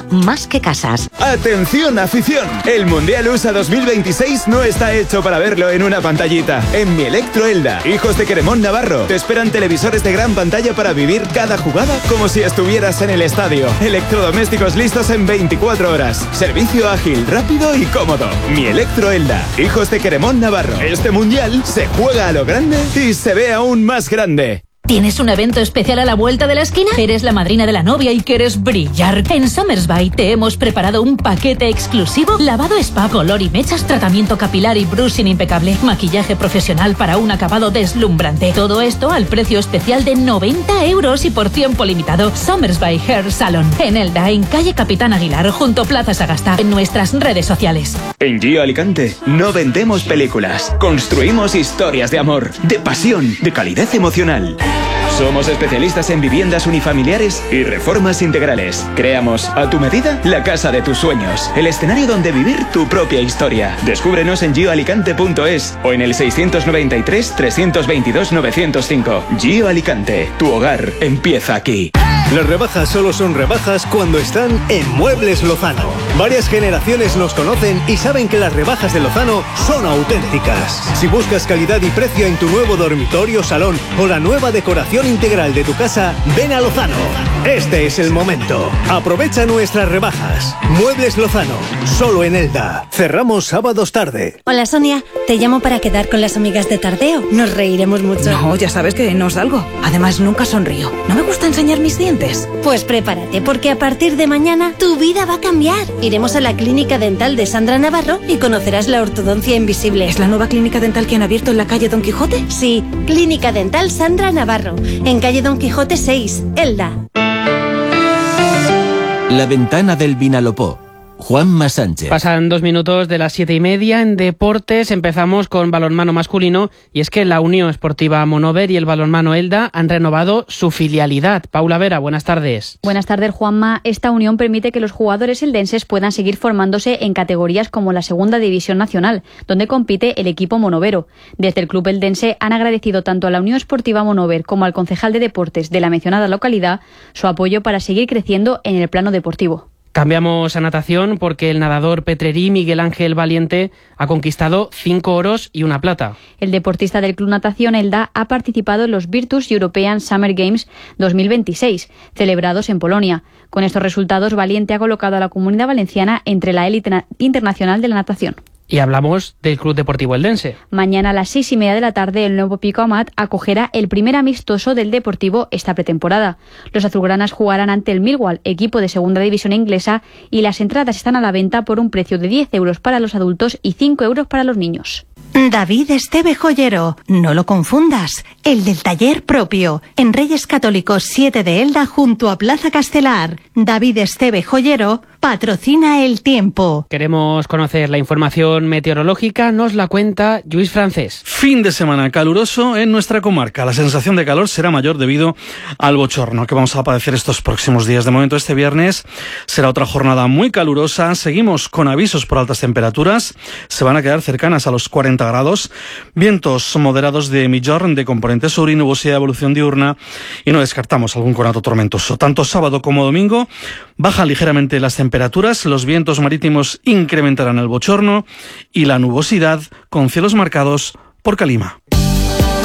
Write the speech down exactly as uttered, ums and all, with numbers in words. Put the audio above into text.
Elda, más que casas. ¡Atención, afición! El Mundial U S A dos mil veintiséis no está hecho para verlo en una pantallita. En Mi Electro Elda, hijos de Queremón Navarro, te esperan televisores de gran pantalla para vivir cada jugada como si estuvieras en el estadio. Electrodomésticos listos en veinticuatro horas. Servicio ágil, rápido y cómodo. Mi Electro Elda, hijos de Queremón Navarro. Este Mundial se juega a lo grande y se ve aún más grande. ¿Tienes un evento especial a la vuelta de la esquina? ¿Eres la madrina de la novia y quieres brillar? En Somersby te hemos preparado un paquete exclusivo: lavado spa, color y mechas, tratamiento capilar y brushing impecable, maquillaje profesional para un acabado deslumbrante. Todo esto al precio especial de noventa euros y por tiempo limitado. Somersby Hair Salon, en Elda, en calle Capitán Aguilar, junto Plaza Sagasta, en nuestras redes sociales. En Gio Alicante no vendemos películas, construimos historias de amor, de pasión, de calidez emocional. Somos especialistas en viviendas unifamiliares y reformas integrales. Creamos a tu medida la casa de tus sueños, el escenario donde vivir tu propia historia. Descúbrenos en gio alicante punto es o en el seiscientos noventa y tres, trescientos veintidós, novecientos cinco. Gio Alicante, tu hogar empieza aquí. Las rebajas solo son rebajas cuando están en Muebles Lozano. Varias generaciones nos conocen y saben que las rebajas de Lozano son auténticas. Si buscas calidad y precio en tu nuevo dormitorio, salón o la nueva decoración integral de tu casa, ven a Lozano. Este es el momento. Aprovecha nuestras rebajas. Muebles Lozano, solo en Elda. Cerramos sábados tarde. Hola Sonia, te llamo para quedar con las amigas de Tardeo. Nos reiremos mucho. No, ya sabes que no salgo. Además, nunca sonrío. No me gusta enseñar mis dientes. Pues prepárate, porque a partir de mañana tu vida va a cambiar. Iremos a la clínica dental de Sandra Navarro y conocerás la ortodoncia invisible. ¿Es la nueva clínica dental que han abierto en la calle Don Quijote? Sí, Clínica Dental Sandra Navarro, en calle Don Quijote seis, Elda. La ventana del Vinalopó. Juanma Sánchez. Pasan dos minutos de las siete y media. En deportes empezamos con balonmano masculino, y es que la Unión Esportiva Monover y el balonmano Elda han renovado su filialidad. Paula Vera, buenas tardes. Buenas tardes, Juanma. Esta unión permite que los jugadores eldenses puedan seguir formándose en categorías como la Segunda División Nacional, donde compite el equipo monovero. Desde el club eldense han agradecido tanto a la Unión Esportiva Monover como al concejal de deportes de la mencionada localidad su apoyo para seguir creciendo en el plano deportivo. Cambiamos a natación porque el nadador petrerí Miguel Ángel Valiente ha conquistado cinco oros y una plata. El deportista del Club Natación Elda ha participado en los Virtus European Summer Games dos mil veintiséis, celebrados en Polonia. Con estos resultados, Valiente ha colocado a la Comunidad Valenciana entre la élite internacional de la natación. Y hablamos del Club Deportivo Eldense. Mañana a las seis y media de la tarde, el nuevo Pico Amat acogerá el primer amistoso del Deportivo esta pretemporada. Los azulgranas jugarán ante el Millwall, equipo de segunda división inglesa, y las entradas están a la venta por un precio de diez euros para los adultos y cinco euros para los niños. David Esteve Joyero, no lo confundas, el del taller propio, en Reyes Católicos siete de Elda junto a Plaza Castelar. David Esteve Joyero patrocina el tiempo. Queremos conocer la información meteorológica, nos la cuenta Lluís Francés. Fin de semana caluroso en nuestra comarca. La sensación de calor será mayor debido al bochorno que vamos a padecer estos próximos días. De momento, este viernes será otra jornada muy calurosa. Seguimos con avisos por altas temperaturas. Se van a quedar cercanas a los cuarenta grados. Vientos moderados de Migjorn de componente sur y nubosidad de evolución diurna. Y no descartamos algún conato tormentoso. Tanto sábado como domingo bajan ligeramente las temperaturas. Los vientos marítimos incrementarán el bochorno y la nubosidad con cielos marcados por calima.